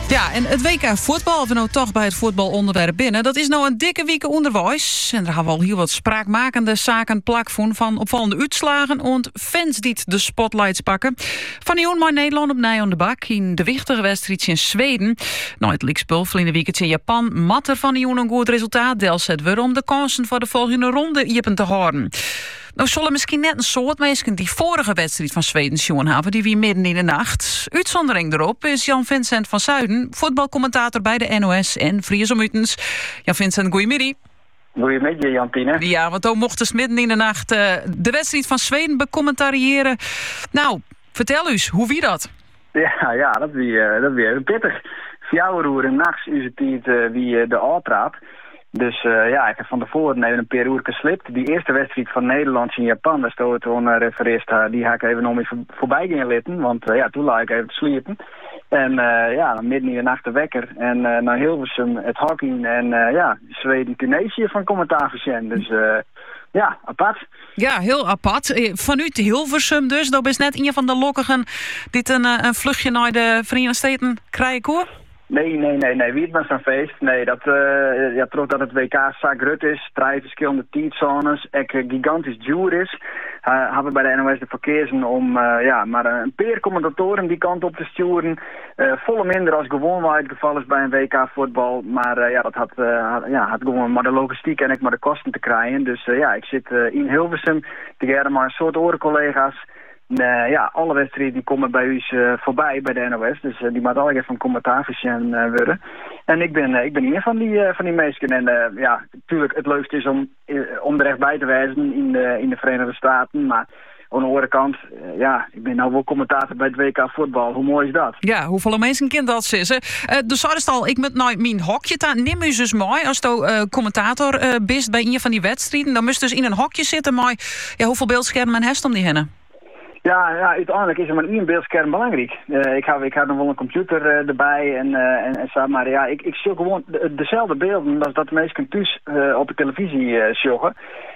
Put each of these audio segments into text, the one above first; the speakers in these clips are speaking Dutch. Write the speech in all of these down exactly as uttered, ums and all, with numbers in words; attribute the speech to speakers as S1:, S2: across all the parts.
S1: Ja, en het W K voetbal, of we nou toch bij het voetbalonderwerp binnen, dat is nou een dikke week onderwijs. En daar hebben we al heel wat spraakmakende zaken plak van, van opvallende uitslagen en fans die de spotlights pakken. Van Joen maar Nederland op nij aan de bak in de wichtige wedstrijd in Zweden. Nou, het likspul in de weekend in Japan mat er van Joen een goed resultaat. Dels het weer om de kansen voor de volgende ronde jepen te houden. Nou zullen misschien net een soort mensen die vorige wedstrijd van Zweden zien hebben, die weer midden in de nacht. Uitzondering erop is Jan-Vincent van Zuiden, voetbalcommentator bij de N O S en Fries om Utens. Jan-Vincent, goeiemiddag.
S2: Goedemiddag, Jantine.
S1: Ja, want toen mocht dus midden in de nacht uh, de wedstrijd van Zweden becommentariëren. Nou, vertel eens, hoe wie dat?
S2: Ja, ja dat wie, uh, dat wie pittig. Vier uur nachts is het niet uh, wie uh, de A-traap. Dus uh, ja, ik heb van tevoren even een paar uur geslipt. Die eerste wedstrijd van Nederland in Japan, daar stond toen uh, refereerd, uh, die ga ik even nog even voorbij gaan litten. Want uh, ja, toen lag ik even te sliepen. En uh, ja, midden in de nacht de wekker. En uh, naar Hilversum het hockey en uh, ja, Zweden-Tunesië van commentaar verzend. Dus uh, ja, apart.
S1: Ja, heel apart. Vanuit Hilversum dus, dat is net een van de lokkigen die een, een vluchtje naar de Verenigde Staten krijgen hoor.
S2: Nee, nee, nee, nee. Wie het was een feest? Nee, dat, uh, ja, toch dat het W K zagrut is. Drie verschillende tijdzones. Ek uh, gigantisch duur is. Uh, hebben bij de N O S de verkeersen om uh, ja, maar een paar commentatoren die kant op te sturen. Uh, volle minder als gewoon het geval is bij een W K voetbal. Maar uh, ja, dat had, uh, had, ja, had gewoon maar de logistiek en ik maar de kosten te krijgen. Dus uh, ja, ik zit uh, in Hilversum tegen maar een soort orencollega's. Uh, ja, alle wedstrijden die komen bij u uh, voorbij bij de N O S. Dus uh, die moet al even van commentaar verzend uh, worden. En ik ben, uh, ik ben een van die, uh, van die meesten. En uh, ja, natuurlijk het leukste is om, uh, om er echt bij te wijzen in de, in de Verenigde Staten. Maar aan de andere kant, uh, ja, ik ben nou wel commentator bij het W K voetbal. Hoe mooi is dat?
S1: Ja, hoeveel mensen kind dat is. Uh, dus zei het al, ik met nou mijn hokje taan. Neem u dus mooi als je uh, commentator uh, bent bij een van die wedstrijden. Dan moest dus in een hokje zitten. Maar ja, hoeveel beeldschermen en hest om die hennen?
S2: Ja, ja, uiteindelijk is er maar één beeldscherm belangrijk. Uh, ik heb ik heb nog wel een computer uh, erbij en, uh, en, en zo, maar ja, ik, ik zie gewoon de, dezelfde beelden als dat de meesten thuis uh, op de televisie uh, zorgen.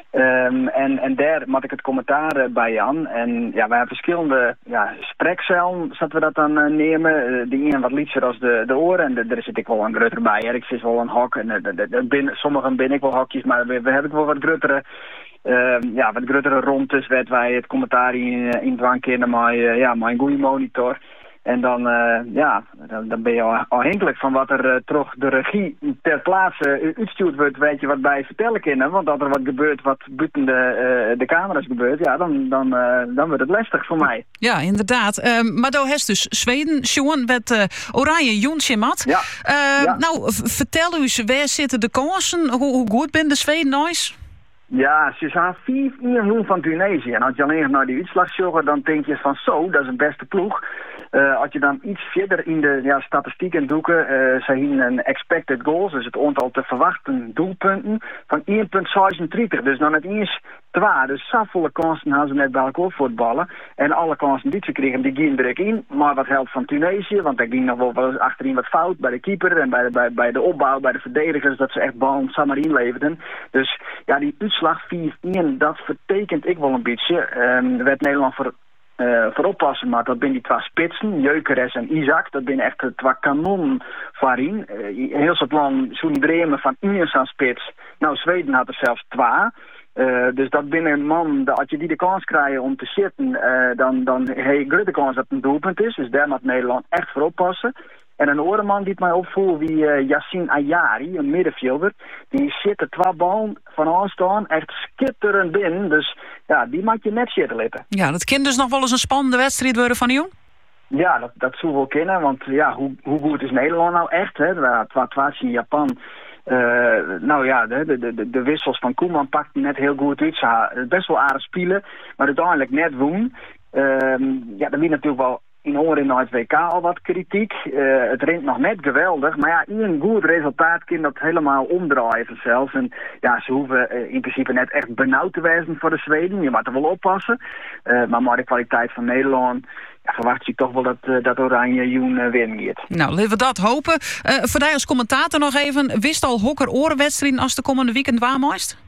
S2: Um, en, en daar maak ik het commentaar uh, bij aan. En ja, wij hebben verschillende ja, sprekcellen, zodat we dat dan uh, nemen. Uh, die een wat lietser als de, de oren. En de, daar zit ik wel een groter bij. Er is wel een hok. En, de, de, de, binnen, sommigen ben ik wel hokjes, maar we, we hebben wel wat grotere. Uh, ja, wat grotere rondes werd wij het commentaar in, in dwang kennen met, uh, ja, met een goede monitor. En dan, uh, ja, dan, dan ben je afhankelijk van wat er uh, toch de regie ter plaatse uh, uitstuurd wordt, weet je wat bij vertellen kunnen. Want als er wat gebeurt wat buiten de, uh, de camera's gebeurt, ja, dan, dan, uh, dan wordt het lastig voor mij.
S1: Ja, inderdaad. Uh, maar dan heeft dus Zweden, Sjoen, met uh, Oranje Joensje mat.
S2: Ja.
S1: Uh,
S2: ja.
S1: Nou, vertel u eens, waar zitten de kansen? Hoe, hoe goed ben de Zweden nooit?
S2: Ja, ze zijn vier één van Tunesië. En als je alleen naar die uitslag zorgt, dan denk je van zo, dat is een beste ploeg. Uh, als je dan iets verder in de ja, statistieken doeken, uh, ze hebben een expected goals, dus het aantal te verwachten doelpunten, van één komma zesendertig. Dus dan het eens twee. Dus zoveel kansen hebben ze net bij elkaar voetballen. En alle kansen die ze kregen, die gingen er in. Maar wat helpt van Tunesië, want daar ging nog wel, wel eens achterin wat fout bij de keeper en bij de, bij, bij de opbouw, bij de verdedigers, dat ze echt bal samen inleverden. Dus ja, die uitslag vier één, dat vertekent ik wel een beetje. Um, er werd Nederland voor Uh, voor oppassen, maar dat zijn die twee spitsen, Gyökeres en Isaac, dat zijn echt twee kanonnen voorin. Uh, heel soort lang zo'n dremen van één aan spits. Nou, Zweden had er zelfs twee. Uh, dus dat binnen een man, als je die de kans krijgt om te zitten, uh, dan, dan heb je grote kans dat het een doelpunt is. Dus daar moet Nederland echt voor oppassen. En een andere man die het mij opvoelt, wie uh, Yassine Ayari, een middenvelder, die zit er twee ballen van aanstaan, echt schitterend binnen. Dus ja, die mag je net zitten letten.
S1: Ja, dat kan dus nog wel eens een spannende wedstrijd worden van Jong?
S2: Ja, dat, dat zou wel kunnen, want ja, hoe, hoe goed is Nederland nou echt? Hè? twee twee in Japan. Uh, nou ja, de, de, de, de wissels van Koeman pakten net heel goed uit. Ze hadden best wel aardig spelen, maar uiteindelijk net woen. Uh, ja, dat wie natuurlijk wel in oren naar het W K al wat kritiek. Uh, het rent nog net geweldig. Maar ja, een goed resultaat kan dat helemaal omdraaien vanzelf. En ja, ze hoeven uh, in principe net echt benauwd te wijzen voor de Zweden. Je moet er wel oppassen. Uh, maar met de kwaliteit van Nederland, ja, verwacht je toch wel dat, uh, dat Oranje Joen uh, winnen gaat.
S1: Nou, laten we dat hopen. Uh, voor jou als commentator nog even. Wist al hokker orenwedstrijden als de komende weekend waar meest?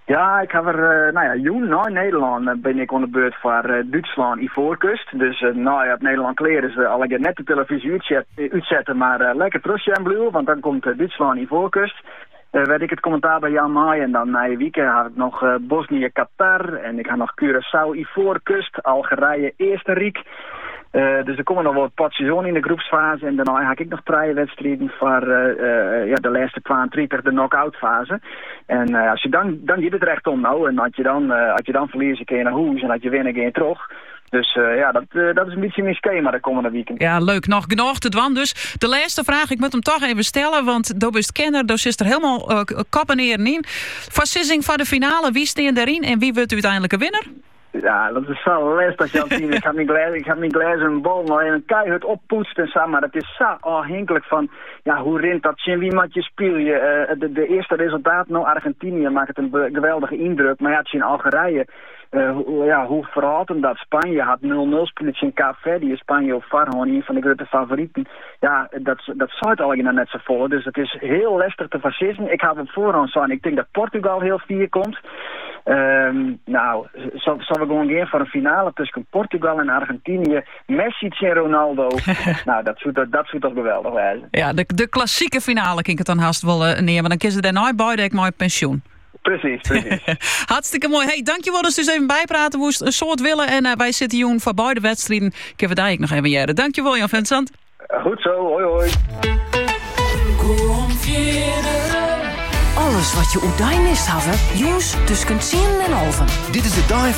S2: Ja, ik heb er, uh, nou ja, joen na Nederland uh, ben ik aan de beurt voor uh, Duitsland Ivoorkust. Dus uh, nou ja, op Nederland kleren ze al net de televisie uitzet, uitzetten, maar uh, lekker terug en blauw, want dan komt uh, Duitsland Ivoorkust. Uh, werd ik het commentaar bij Jan Maai en dan na je weekend had ik nog uh, Bosnië, Qatar en ik had nog Curaçao, Ivoorkust, Algerije, Eerste Uh, dus er komen nog wat potjes in de groepsfase en daarna heb ik nog drie wedstrijden voor uh, uh, ja, de laatste tweeëntwintig, de knock-out fase. En uh, als je dan, dan je het recht om nou en als je dan, uh, als je dan verliest, kun je naar huis en als je winnen, kun je terug. Dus uh, ja, dat, uh, dat is een beetje mijn schema de komende weekend.
S1: Ja, leuk. Nog genoeg te doen. Dus de laatste vraag, ik moet hem toch even stellen, want daar is kenner, daar zit er helemaal uh, kappen neer in. Versissing van de finale, wie staan daarin en wie wordt uiteindelijk een winnaar?
S2: Ja, dat is zo lastig, Jantien. Ik heb mijn glas, ik heb mijn glas een bal nog even keihard oppoetst en zo, maar het is zo afhankelijk van, ja, hoe rint dat, in wie mat je speel je. Uh, de, de eerste resultaat, nou Argentinië, maakt het een be- geweldige indruk, maar ja, het is in Algerije. Uh, hoe, ja, hoe verhaalt dat? Spanje had nul nul speeltje in Kaap Verde, Spanje op Farhon, een van de grote favorieten. Ja, dat, dat zou het allemaal net zo vol. Dus het is heel lastig te versissen. Ik heb op voorhand zo, ik denk dat Portugal heel vier komt. Um, nou, zullen we gewoon gaan voor een finale tussen Portugal en Argentinië. Messi en Ronaldo. Nou, dat zou, dat, dat zou toch geweldig zijn.
S1: Ja, de, de klassieke finale kan ik het dan haast wel uh, neer, maar dan kiezen ze daarna bij ik mijn pensioen.
S2: Precies, precies.
S1: Hartstikke mooi. Hey, dankjewel dus, dus even bijpraten. Woest een soort willen. En uh, wij zitten hier voor beide wedstrijden. Ik heb het daar nog even jaren. Dankjewel, Jan Vincent.
S2: Goed zo, hoi hoi.
S3: Alles wat je oedijn mist hebben, jongens, tussen tien en halven.
S4: Dit is de dag